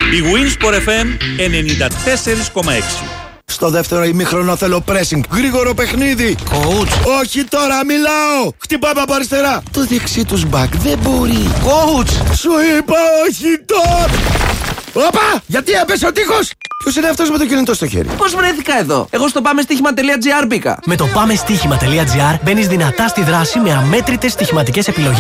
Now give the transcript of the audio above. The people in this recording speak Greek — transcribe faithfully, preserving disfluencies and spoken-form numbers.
Η Winsport εφ εμ ενενήντα τέσσερα κόμμα έξι. Στο δεύτερο ημίχρονο θέλω pressing. Γρήγορο παιχνίδι. Coach. Όχι τώρα, μιλάω. Χτυπάμε από αριστερά. Το δεξί τους μπακ δεν μπορεί. Coach. Σου είπα όχι τώρα. Όπα! Γιατί έπεσε ο τείχος. Ποιος είναι αυτός με το κινητό στο χέρι? Πώς βρέθηκα εδώ? Εγώ στο πάμε στοίχημα τελεία τζι άρ μπήκα. Με το πάμε στοίχημα τελεία τζι άρ μπαίνεις δυνατά στη δράση με αμέτρητες στοιχηματικές επιλογές.